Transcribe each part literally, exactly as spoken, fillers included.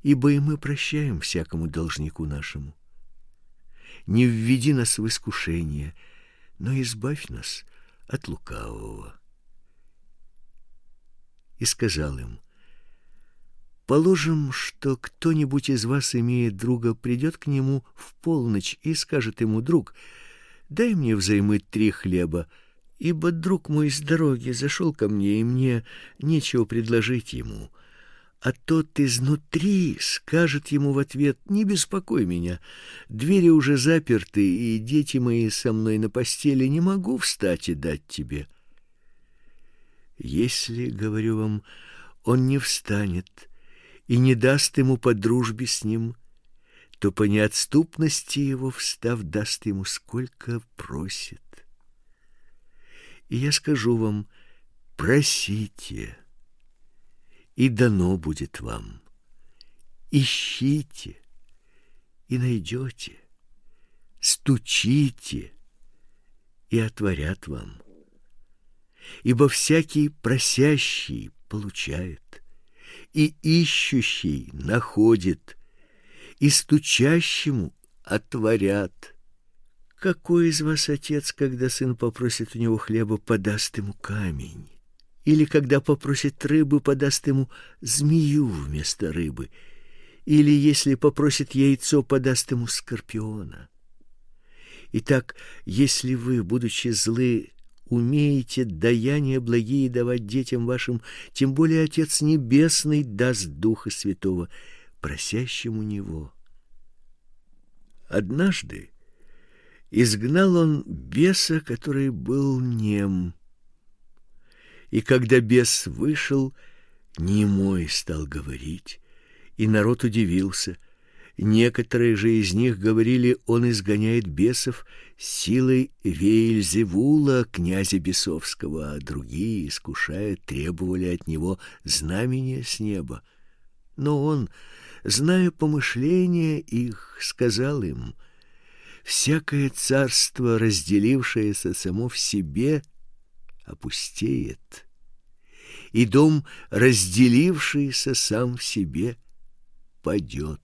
ибо и мы прощаем всякому должнику нашему. Не введи нас в искушение, но избавь нас от лукавого». И сказал им: «Положим, что кто-нибудь из вас, имея друга, придет к нему в полночь и скажет ему: друг, дай мне взаймы три хлеба, ибо друг мой с дороги зашел ко мне, и мне нечего предложить ему. А тот изнутри скажет ему в ответ: не беспокой меня, двери уже заперты, и дети мои со мной на постели, не могу встать и дать тебе. Если, говорю вам, он не встанет и не даст ему по дружбе с ним, то по неотступности его, встав, даст ему сколько просит. И я скажу вам: просите, и дано будет вам. Ищите, и найдете. Стучите, и отворят вам. Ибо всякий просящий получает, и ищущий находит, и стучащему отворят. Какой из вас отец, когда сын попросит у него хлеба, подаст ему камень? Или когда попросит рыбы, подаст ему змею вместо рыбы? Или если попросит яйцо, подаст ему скорпиона? Итак, если вы, будучи злы, умеете даяния благие давать детям вашим, тем более Отец Небесный даст Духа Святого просящему Него. Однажды изгнал он беса, который был нем. И когда бес вышел, немой стал говорить, и народ удивился. Некоторые же из них говорили: он изгоняет бесов силой Веельзевула, князя бесовского, а другие, искушая, требовали от него знамения с неба. Но он, зная помышления их, сказал им: всякое царство, разделившееся само в себе, опустеет, и дом, разделившийся сам в себе, падет.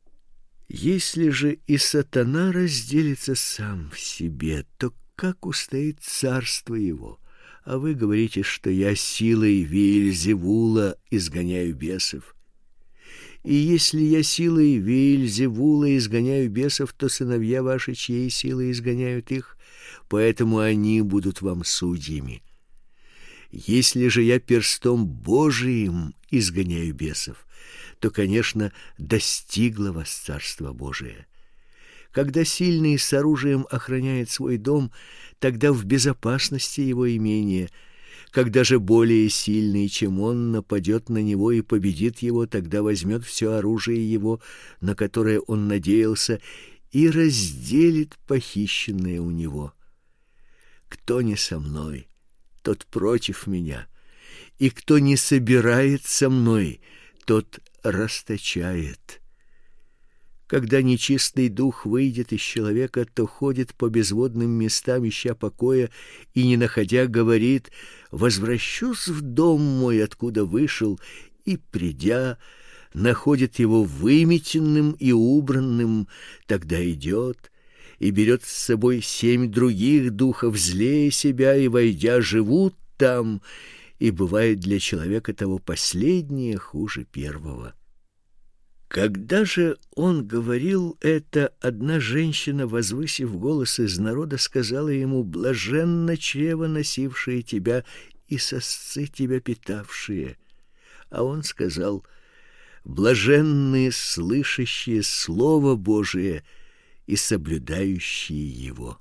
Если же и сатана разделится сам в себе, то как устоит царство его? А вы говорите, что я силой Веельзевула изгоняю бесов. И если я силой Веельзевула изгоняю бесов, то сыновья ваши чьей силой изгоняют их, поэтому они будут вам судьями. Если же я перстом Божиим изгоняю бесов, то, конечно, достигло вас Царство Божие. Когда сильный с оружием охраняет свой дом, тогда в безопасности его имение. Когда же более сильный, чем он, нападет на него и победит его, тогда возьмет все оружие его, на которое он надеялся, и разделит похищенное у него. Кто не со мной, тот против меня, и кто не собирает со мной, тот расточает. Когда нечистый дух выйдет из человека, то ходит по безводным местам, ища покоя, и, не находя, говорит: возвращусь в дом мой, откуда вышел, и, придя, находит его выметенным и убранным. Тогда идет и берет с собой семь других духов злее себя, и, войдя, живут там, и бывает для человека того последнее хуже первого. Когда же он говорил это, одна женщина, возвысив голос из народа, сказала ему: блаженно чрево, носившее тебя, и сосцы тебя питавшие. А он сказал: блаженные, слышащие Слово Божие и соблюдающие его.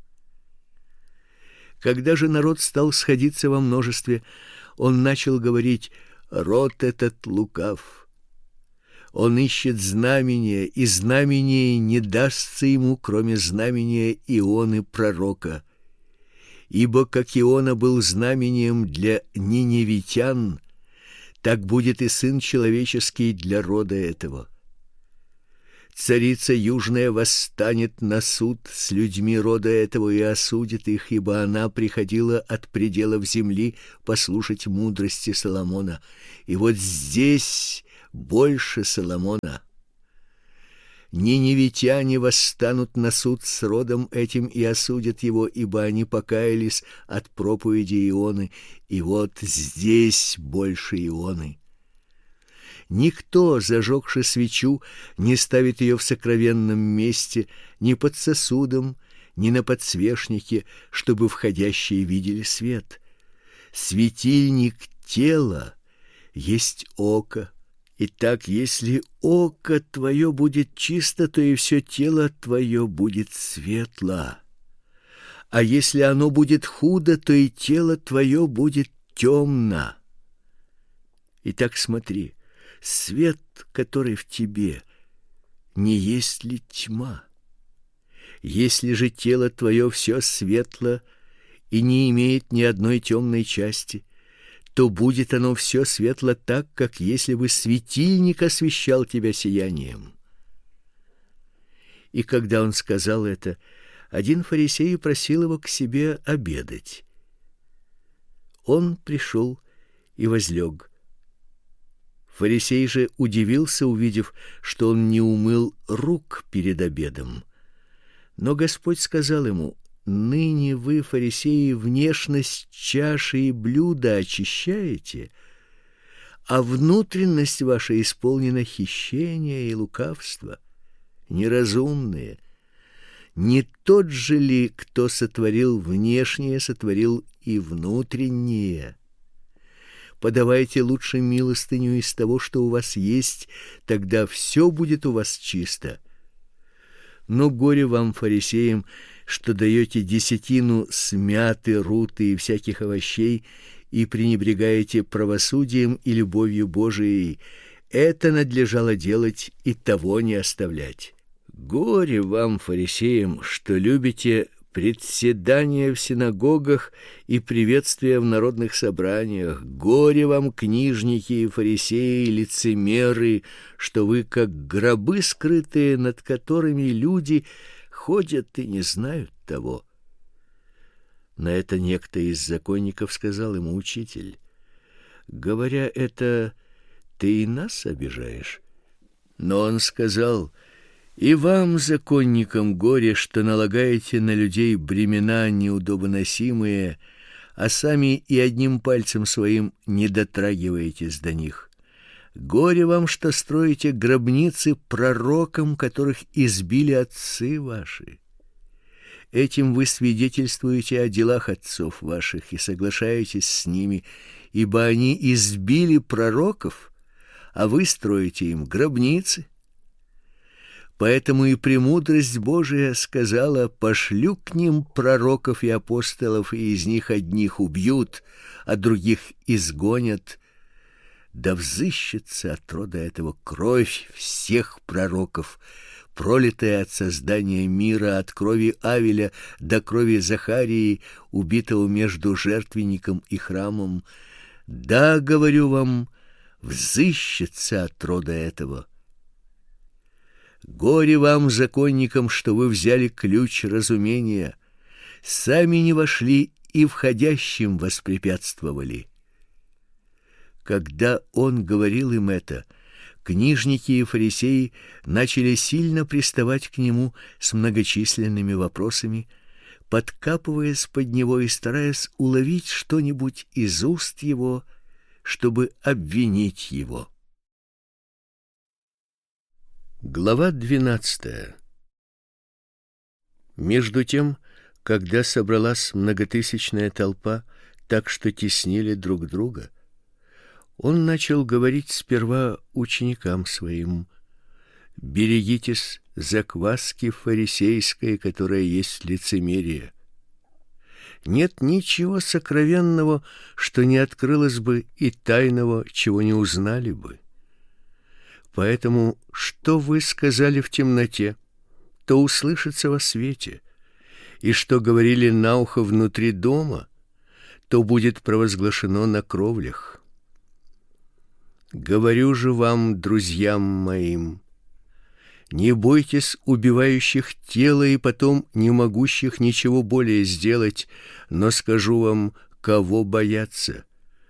Когда же народ стал сходиться во множестве, он начал говорить: род этот лукав. Он ищет знамения, и знамение не дастся ему, кроме знамения Ионы пророка. Ибо как Иона был знамением для ниневитян, так будет и Сын Человеческий для рода этого. Царица Южная восстанет на суд с людьми рода этого и осудит их, ибо она приходила от пределов земли послушать мудрости Соломона. И вот здесь больше Соломона. Ниневитяне восстанут на суд с родом этим и осудят его, ибо они покаялись от проповеди Ионы, и вот здесь больше Ионы. Никто, зажегши свечу, не ставит ее в сокровенном месте, ни под сосудом, ни на подсвечнике, чтобы входящие видели свет. Светильник тела есть око. Итак, если око твое будет чисто, то и все тело твое будет светло. А если оно будет худо, то и тело твое будет темно. Итак, смотри, свет, который в тебе, не есть ли тьма? Если же тело твое все светло и не имеет ни одной темной части, то будет оно все светло так, как если бы светильник освещал тебя сиянием. И когда он сказал это, один фарисей просил его к себе обедать. Он пришел и возлег. Фарисей же удивился, увидев, что он не умыл рук перед обедом. Но Господь сказал ему: ныне вы, фарисеи, внешность чаши и блюда очищаете, а внутренность ваша исполнена хищения и лукавства. Неразумные, не тот же ли, кто сотворил внешнее, сотворил и внутреннее? Подавайте лучше милостыню из того, что у вас есть, тогда все будет у вас чисто. Но горе вам, фарисеям, что даете десятину с мяты, руты и всяких овощей и пренебрегаете правосудием и любовью Божией. Это надлежало делать и того не оставлять. Горе вам, фарисеям, что любите председания в синагогах и приветствия в народных собраниях. Горе вам, книжники и фарисеи, лицемеры, что вы как гробы скрытые, над которыми люди ходят и не знают того. На это некто из законников сказал ему: учитель, говоря это, ты и нас обижаешь. Но он сказал: и вам, законникам, горе, что налагаете на людей бремена неудобоносимые, а сами и одним пальцем своим не дотрагиваетесь до них. Горе вам, что строите гробницы пророкам, которых избили отцы ваши. Этим вы свидетельствуете о делах отцов ваших и соглашаетесь с ними, ибо они избили пророков, а вы строите им гробницы. Поэтому и премудрость Божия сказала: пошлю к ним пророков и апостолов, и из них одних убьют, а других изгонят. Да взыщется от рода этого кровь всех пророков, пролитая от создания мира, от крови Авеля до крови Захарии, убитого между жертвенником и храмом. Да, говорю вам, взыщется от рода этого. Горе вам, законникам, что вы взяли ключ разумения, сами не вошли и входящим воспрепятствовали. Когда он говорил им это, книжники и фарисеи начали сильно приставать к нему с многочисленными вопросами, подкапываясь под него и стараясь уловить что-нибудь из уст его, чтобы обвинить его. Глава двенадцатая. Между тем, когда собралась многотысячная толпа, так что теснили друг друга, он начал говорить сперва ученикам своим: берегитесь закваски фарисейской, которая есть лицемерие. Нет ничего сокровенного, что не открылось бы, и тайного, чего не узнали бы. Поэтому, что вы сказали в темноте, то услышится во свете, и что говорили на ухо внутри дома, то будет провозглашено на кровлях. Говорю же вам, друзьям моим, не бойтесь убивающих тело и потом не могущих ничего более сделать, но скажу вам, кого бояться.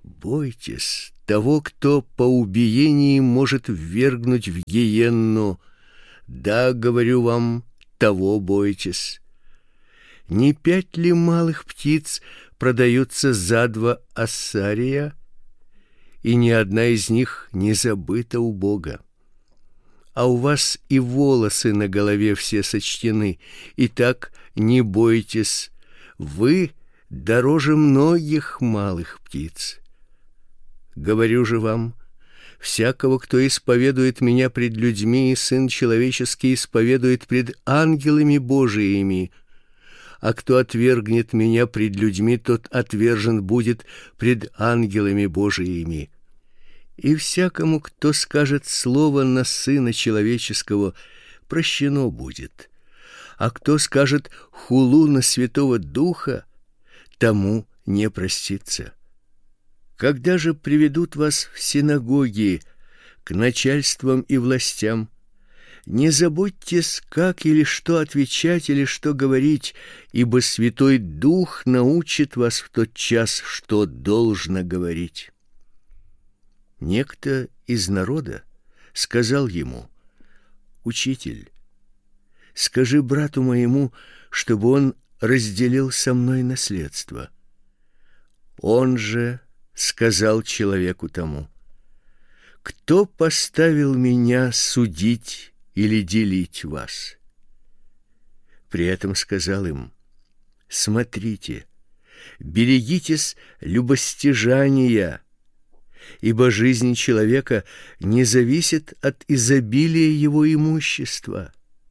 Бойтесь того, кто по убиении может ввергнуть в гиенну. Да, говорю вам, того бойтесь. Не пять ли малых птиц продаются за два ассария, и ни одна из них не забыта у Бога? А у вас и волосы на голове все сочтены. Итак, не бойтесь, вы дороже многих малых птиц. Говорю же вам, всякого, кто исповедует меня пред людьми, и Сын Человеческий исповедует пред ангелами Божиими. А кто отвергнет меня пред людьми, тот отвержен будет пред ангелами Божиими. И всякому, кто скажет слово на Сына Человеческого, прощено будет. А кто скажет хулу на Святого Духа, тому не простится. Когда же приведут вас в синагоги к начальствам и властям, не заботьтесь, как или что отвечать или что говорить, ибо Святой Дух научит вас в тот час, что должно говорить. Некто из народа сказал ему: «Учитель, скажи брату моему, чтобы он разделил со мной наследство». Он же сказал человеку тому: «Кто поставил меня судить или делить вас?» При этом сказал им: «Смотрите, берегитесь любостяжания, ибо жизнь человека не зависит от изобилия его имущества».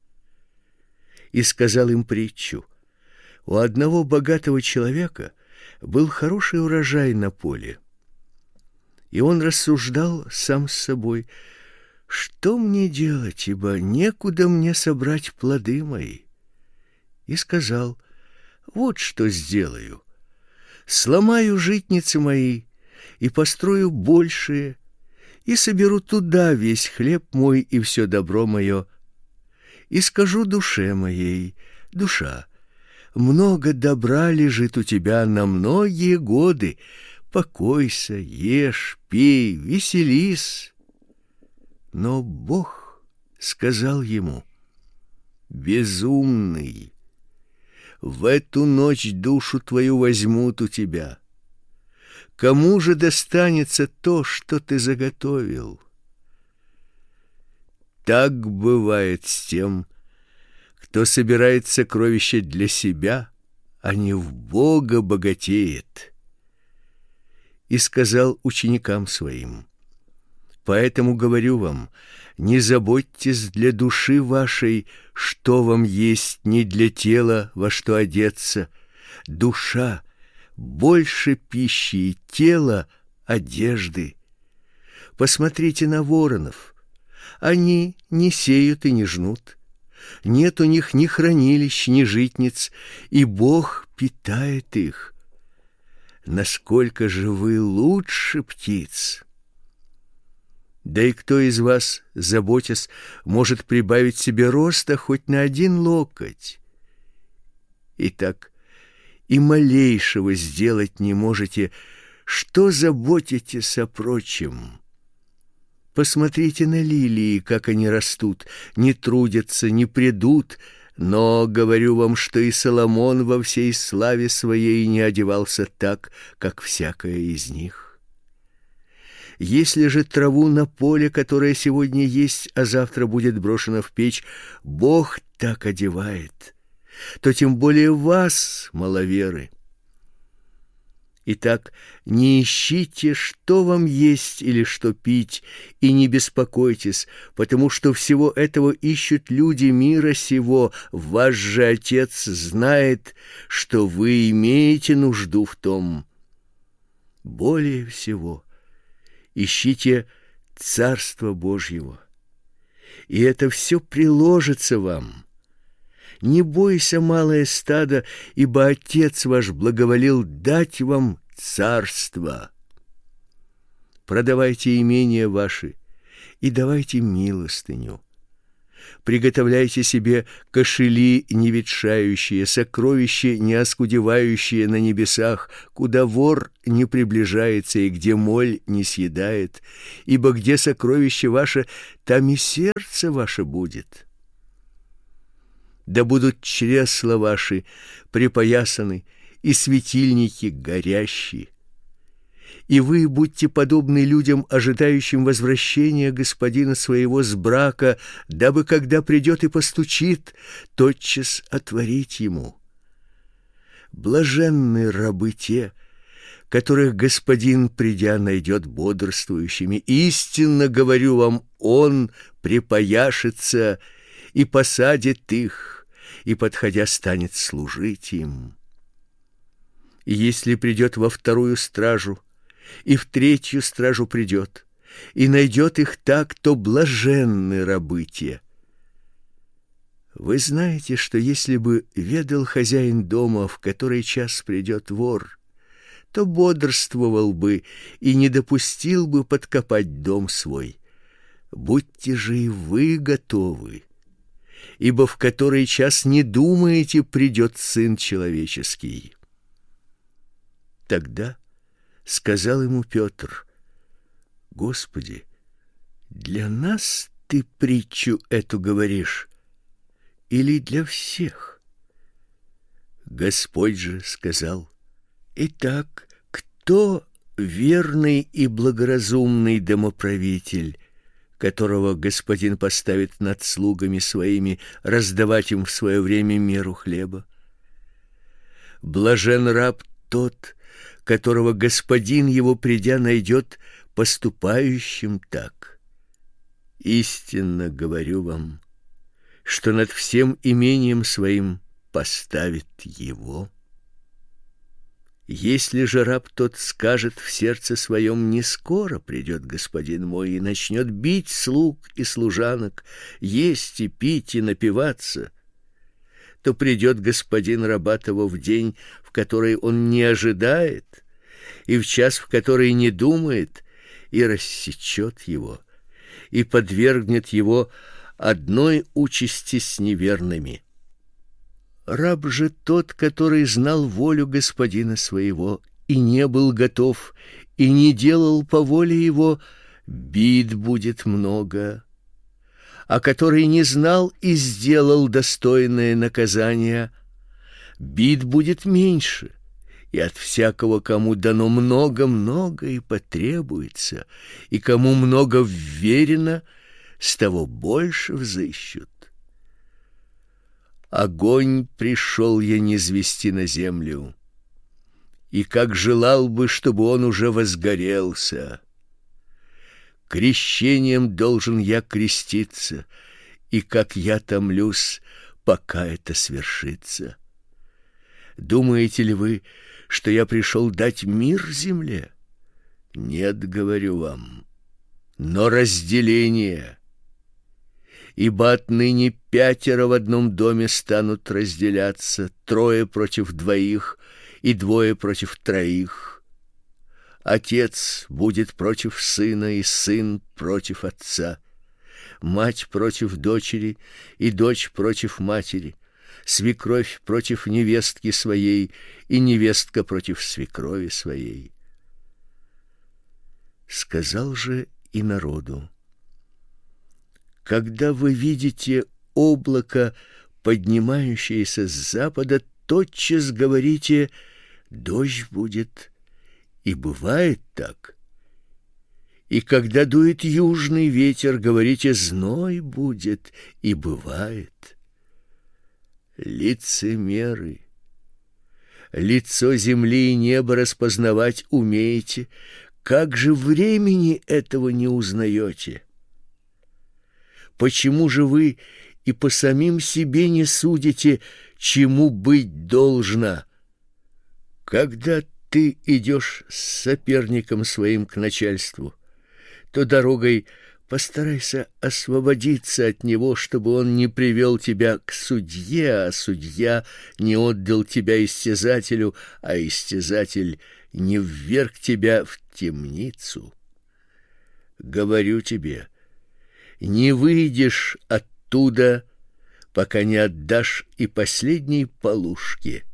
И сказал им притчу: у одного богатого человека был хороший урожай на поле. И он рассуждал сам с собой: что мне делать, ибо некуда мне собрать плоды мои? И сказал: вот что сделаю: сломаю житницы мои и построю большие, и соберу туда весь хлеб мой и все добро мое, и скажу душе моей: душа, много добра лежит у тебя на многие годы, покойся, ешь, пей, веселись. Но Бог сказал ему: безумный, в эту ночь душу твою возьмут у тебя. Кому же достанется то, что ты заготовил? Так бывает с тем, кто собирает сокровища для себя, а не в Бога богатеет. И сказал ученикам своим: поэтому говорю вам, не заботьтесь для души вашей, что вам есть, не для тела, во что одеться. Душа больше пищи, и тело одежды. Посмотрите на воронов. Они не сеют и не жнут. Нет у них ни хранилищ, ни житниц, и Бог питает их. Насколько же вы лучше птиц! Да и кто из вас, заботясь, может прибавить себе роста хоть на один локоть? Итак, и малейшего сделать не можете, что заботитесь о прочем? Посмотрите на лилии, как они растут, не трудятся, не прядут, но говорю вам, что и Соломон во всей славе своей не одевался так, как всякая из них. Если же траву на поле, которая сегодня есть, а завтра будет брошена в печь, Бог так одевает, то тем более вас, маловеры. Итак, не ищите, что вам есть или что пить, и не беспокойтесь, потому что всего этого ищут люди мира сего. Ваш же Отец знает, что вы имеете нужду в том. Более всего ищите Царство Божьего, и это все приложится вам. Не бойся, малое стадо, ибо Отец ваш благоволил дать вам царство. Продавайте имения ваши и давайте милостыню. Приготовляйте себе кошели неветшающие, сокровища не оскудевающие на небесах, куда вор не приближается и где моль не съедает, ибо где сокровище ваше, там и сердце ваше будет. Да будут чресла ваши припоясаны и светильники горящие. И вы будьте подобны людям, ожидающим возвращения господина своего с брака, дабы, когда придет и постучит, тотчас отворить ему. Блаженны рабы те, которых господин, придя, найдет бодрствующими. Истинно говорю вам, он припояшется и посадит их, и, подходя, станет служить им. И если придет во вторую стражу, и в третью стражу придет, и найдет их так, то блаженны рабы те. Вы знаете, что если бы ведал хозяин дома, в который час придет вор, то бодрствовал бы и не допустил бы подкопать дом свой. Будьте же и вы готовы, ибо в который час не думаете, придет Сын Человеческий. Тогда сказал ему Петр: Господи, для нас ты притчу эту говоришь или для всех? Господь же сказал: Итак, кто верный и благоразумный домоправитель, которого господин поставит над слугами своими раздавать им в свое время меру хлеба? Блажен раб тот, которого господин его, придя, найдет поступающим так. Истинно говорю вам, что над всем имением своим поставит его. Если же раб тот скажет в сердце своем: не скоро придет господин мой, и начнет бить слуг и служанок, есть и пить и напиваться, то придет господин раба того в день, в который он не ожидает, и в час, в который не думает, и рассечет его, и подвергнет его одной участи с неверными. Раб же тот, который знал волю господина своего и не был готов, и не делал по воле его, бит будет много. А который не знал и сделал достойное наказание, бит будет меньше. И от всякого, кому дано много-много и потребуется, и кому много вверено, с того больше взыщут. Огонь пришел я низвести на землю, и как желал бы, чтобы он уже возгорелся. Крещением должен я креститься, и как я томлюсь, пока это свершится. Думаете ли вы, что я пришел дать мир земле? Нет, говорю вам, но разделение. Ибо отныне пятеро в одном доме станут разделяться, трое против двоих и двое против троих. Отец будет против сына, и сын против отца, мать против дочери, и дочь против матери, свекровь против невестки своей, и невестка против свекрови своей. Сказал же и народу: когда вы видите облако, поднимающееся с запада, тотчас говорите: дождь будет, и бывает так. И когда дует южный ветер, говорите: зной будет, и бывает. Лицемеры! Лицо земли и неба распознавать умеете, как же времени этого не узнаете? Почему же вы и по самим себе не судите, чему быть должно? Когда ты идешь с соперником своим к начальству, то дорогой постарайся освободиться от него, чтобы он не привел тебя к судье, а судья не отдал тебя истязателю, а истязатель не вверг тебя в темницу. Говорю тебе, не выйдешь оттуда оттуда, пока не отдашь и последней полушки.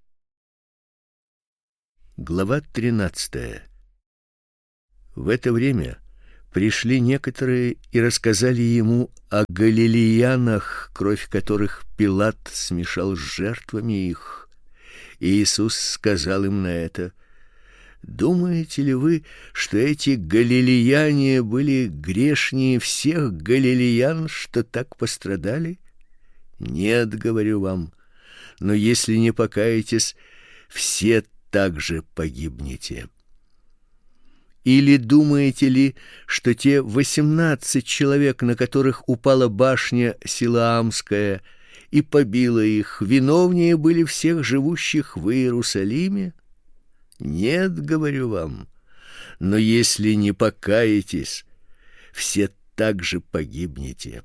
Глава тринадцатая. В это время пришли некоторые и рассказали ему о галилеянах, кровь которых Пилат смешал с жертвами их. И Иисус сказал им на это: думаете ли вы, что эти галилеяне были грешнее всех галилеян, что так пострадали? Нет, говорю вам, но если не покаетесь, все также погибнете. Или думаете ли, что те восемнадцать человек, на которых упала башня Силаамская и побила их, виновнее были всех живущих в Иерусалиме? Нет, говорю вам, но если не покаетесь, все также погибнете.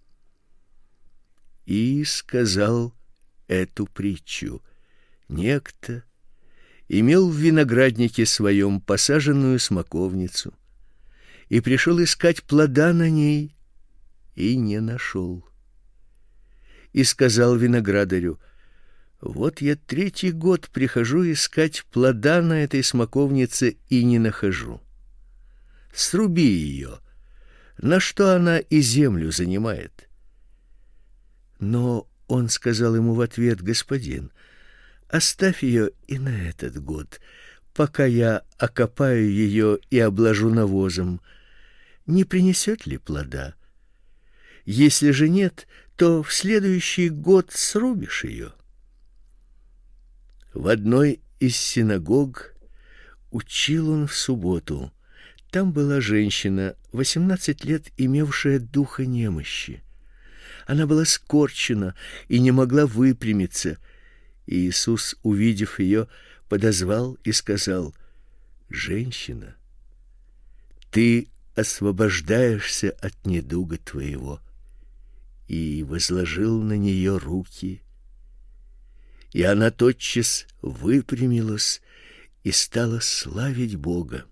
И сказал эту притчу: некто имел в винограднике своем посаженную смоковницу и пришел искать плода на ней и не нашел. И сказал виноградарю: вот я третий год прихожу искать плода на этой смоковнице и не нахожу. Сруби ее, на что она и землю занимает. Но он сказал ему в ответ: господин, оставь ее и на этот год, пока я окопаю ее и обложу навозом. Не принесет ли плода? Если же нет, то в следующий год срубишь ее. В одной из синагог учил он в субботу. Там была женщина, восемнадцать лет имевшая духа немощи. Она была скорчена и не могла выпрямиться. И Иисус, увидев ее, подозвал и сказал: женщина, ты освобождаешься от недуга твоего. И возложил на нее руки, и она тотчас выпрямилась и стала славить Бога.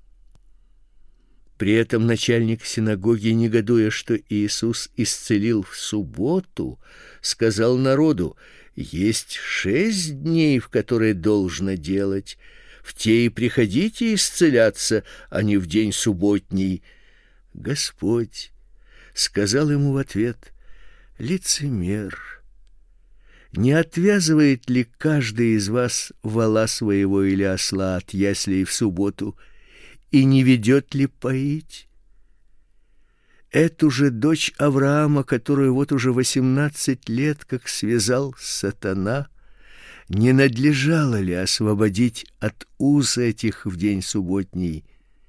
При этом начальник синагоги, негодуя, что Иисус исцелил в субботу, сказал народу: есть шесть дней, в которые должно делать, в те и приходите исцеляться, а не в день субботний. Господь сказал ему в ответ: лицемер, не отвязывает ли каждый из вас вола своего или осла от яслей в субботу и не ведет ли поить? Эту же дочь Авраама, которую вот уже восемнадцать лет как связал сатана, не надлежало ли освободить от уз этих в день субботний?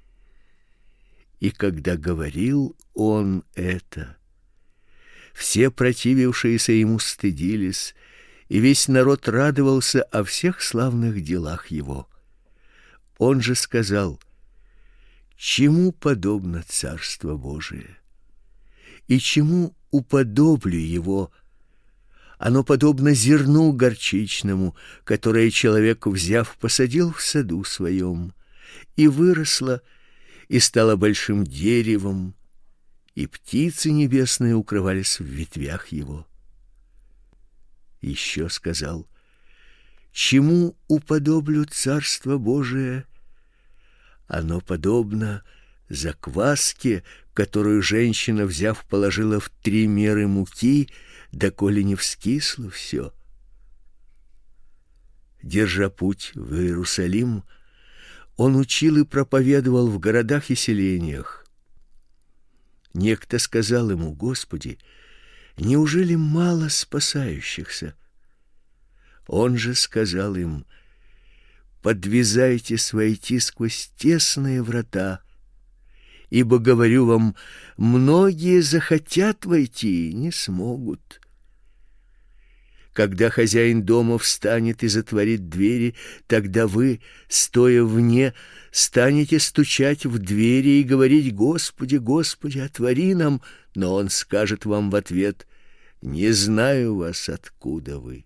И когда говорил он это, все противившиеся ему стыдились, и весь народ радовался о всех славных делах его. Он же сказал: чему подобно Царство Божие? И чему уподоблю его? Оно подобно зерну горчичному, которое человек, взяв, посадил в саду своем, и выросло, и стало большим деревом, и птицы небесные укрывались в ветвях его. Еще сказал: чему уподоблю Царство Божие? Оно подобно закваске, которую женщина, взяв, положила в три меры муки, доколе не вскисло все. Держа путь в Иерусалим, он учил и проповедовал в городах и селениях. Некто сказал ему: Господи, неужели мало спасающихся? Он же сказал им: подвязайтесь войти сквозь тесные врата, ибо, говорю вам, многие захотят войти и не смогут. Когда хозяин дома встанет и затворит двери, тогда вы, стоя вне, станете стучать в двери и говорить: Господи, Господи, отвори нам. Но он скажет вам в ответ: не знаю вас, откуда вы.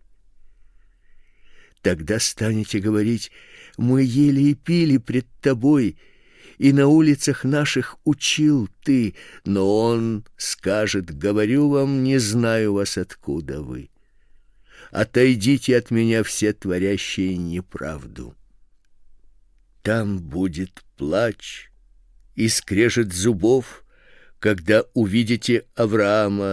Тогда станете говорить: мы ели и пили пред тобой, и на улицах наших учил ты, но он скажет: говорю вам, не знаю вас, откуда вы. Отойдите от меня, все творящие неправду. Там будет плач и скрежет зубов, когда увидите Авраама